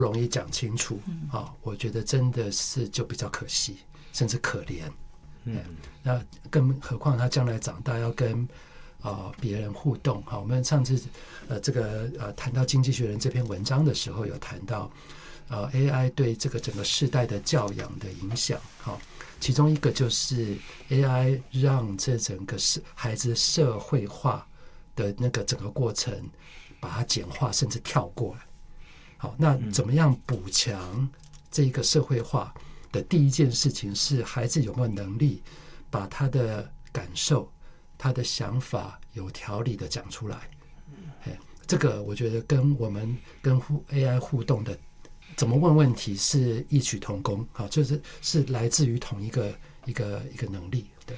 容易讲清楚我觉得真的是就比较可惜，甚至可怜。那更何况他将来长大要跟别人互动。我们上次这个谈到《经济学人》这篇文章的时候，有谈到AI 对这个整个世代的教养的影响。其中一个就是 AI 让这整个孩子社会化的那个整个过程把它简化，甚至跳过来。好，那怎么样补强这个社会化的第一件事情是孩子有没有能力把他的感受、他的想法有条理的讲出来。这个我觉得跟我们跟 AI 互动的怎么问问题是异曲同工，就是来自于同一个能力。对，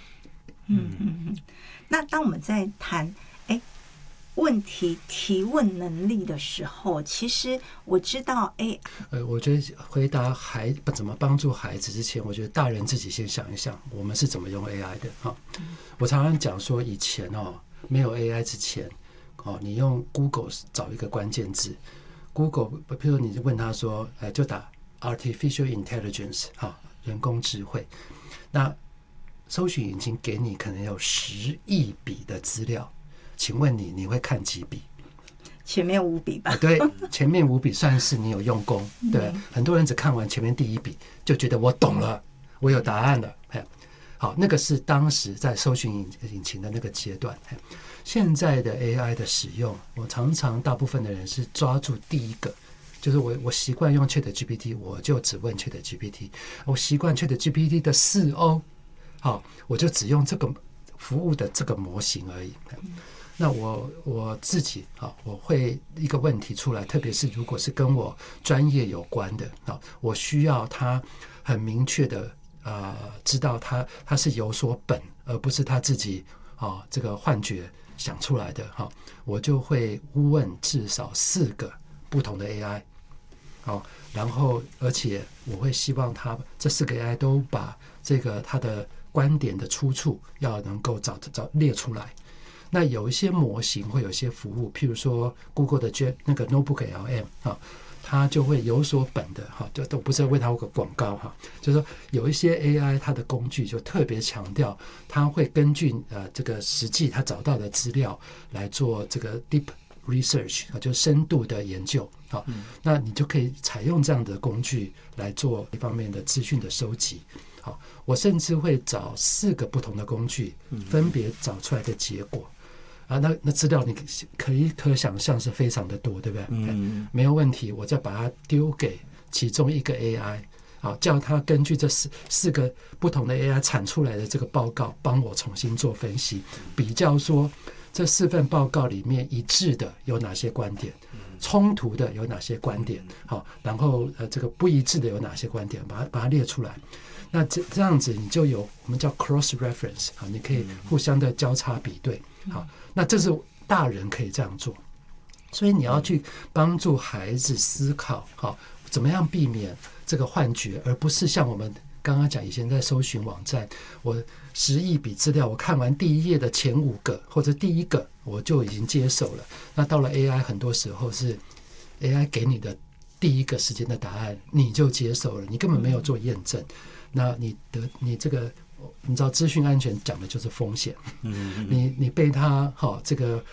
那当我们在谈问题提问能力的时候，其实我知道我觉得回答怎么帮助孩子之前，我觉得大人自己先想一想，我们是怎么用 AI 的。我常常讲说，以前没有 AI 之前，你用 Google 找一个关键字 ，Google， 比如你问他说，就打 artificial intelligence， 人工智慧，那搜寻引擎给你可能有10亿笔的资料。请问你会看几笔？ 前面5笔吧。 对，前面5笔算是你有用功。对，很多人只看完前面第1笔就觉得我懂了，我有答案了。好，那个是当时在搜寻引擎的那个阶段。现在的 AI 的使用，我常常大部分的人是抓住第一个，就是我习惯用 ChatGPT， 我就只问 ChatGPT。我习惯 ChatGPT 的4O， 好，我就只用这个服务的这个模型而已。那我自己我会一个问题出来，特别是如果是跟我专业有关的我需要他很明确的知道他是有所本，而不是他自己这个幻觉想出来的我就会问至少4个不同的 AI，然后而且我会希望他这4个 AI 都把这个他的观点的出处要能够找列出来。那有一些模型会有一些服务，譬如说 Google 的那个 Notebook LM 它就会有所本的就都不是为它有个广告就是说有一些 AI 它的工具就特别强调它会根据这个实际它找到的资料来做这个 deep research 就是深度的研究。那你就可以采用这样的工具来做一方面的资讯的收集。我甚至会找4个不同的工具，分别找出来的结果。那资料你可想象是非常的多，对不对？没有问题，我再把它丢给其中一个 AI， 叫它根据这四个不同的 AI 产出来的这个报告，帮我重新做分析，比较说这4份报告里面一致的有哪些观点，冲突的有哪些观点，然后这个不一致的有哪些观点，把它列出来。那这样子你就有我们叫 cross reference， 你可以互相的交叉比对。那这是大人可以这样做，所以你要去帮助孩子思考怎么样避免这个幻觉，而不是像我们刚刚讲以前在搜寻网站，我10亿笔资料，我看完第1页的前5个或者第1个我就已经接受了。那到了 AI 很多时候是 AI 给你的第1个时间的答案你就接受了，你根本没有做验证。那你这个你知道资讯安全讲的就是风险，你被他这个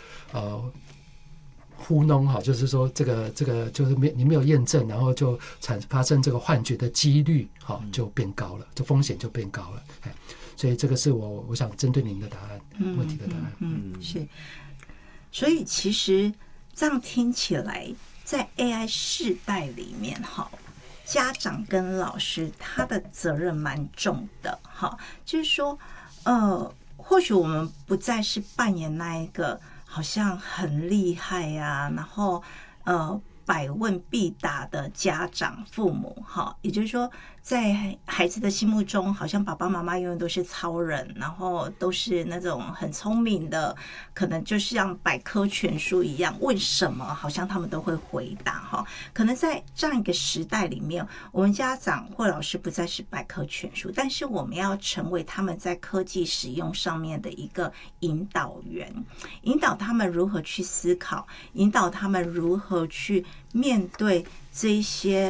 糊弄就是说这个就是你没有验证，然后就发生这个幻觉的几率就变高了，这风险就变高了。所以这个是我想针对您的答案，问题的答案。 是。所以其实这样听起来，在 AI 世代里面家长跟老师他的责任蛮重的就是说或许我们不再是扮演那一个好像很厉害然后百问必答的家长父母也就是说在孩子的心目中好像爸爸妈妈永远都是超人，然后都是那种很聪明的，可能就像百科全书一样，问什么好像他们都会回答可能在这样一个时代里面，我们家长或老师不再是百科全书，但是我们要成为他们在科技使用上面的一个引导员，引导他们如何去思考，引导他们如何去面对这些